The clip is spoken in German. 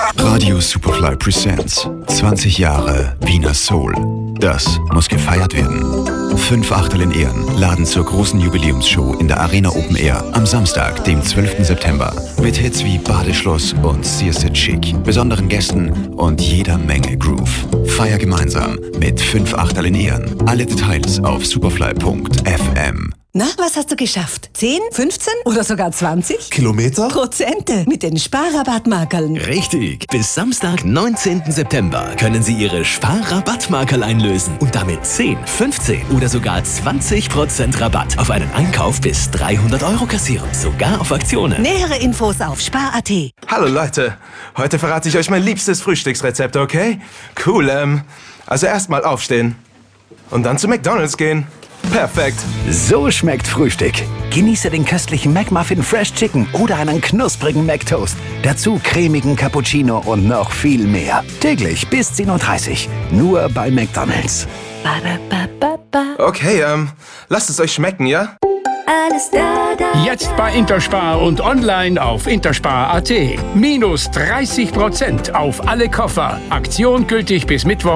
Radio Superfly Presents 20 Jahre Wiener Soul. Das muss gefeiert werden. 5 Achtel in Ehren laden zur großen Jubiläumsshow in der Arena Open Air am Samstag, dem 12. September. Mit Hits wie Badeschloss und Sirsted Chic, besonderen Gästen und jeder Menge Groove. Feier gemeinsam mit 5 Achtel in Ehren. Alle Details auf superfly.fm. Na, was hast du geschafft? 10, 15 oder sogar 20? Kilometer? Prozente mit den Sparrabattmarkerln. Richtig. Bis Samstag, 19. September können Sie Ihre Sparrabattmarkerl einlösen und damit 10, 15 oder sogar 20% Rabatt auf einen Einkauf bis 300 € kassieren. Sogar auf Aktionen. Nähere Infos auf spar.at. Hallo Leute, heute verrate ich euch mein liebstes Frühstücksrezept, okay? Cool, also erstmal aufstehen und dann zu McDonald's gehen. Perfekt. So schmeckt Frühstück. Genieße den köstlichen McMuffin Fresh Chicken oder einen knusprigen McToast. Dazu cremigen Cappuccino und noch viel mehr. Täglich bis 10:30 Uhr. Nur bei McDonald's. Okay, lasst es euch schmecken, ja? Alles da. Jetzt bei Interspar und online auf interspar.at. Minus 30% auf alle Koffer. Aktion gültig bis Mittwoch.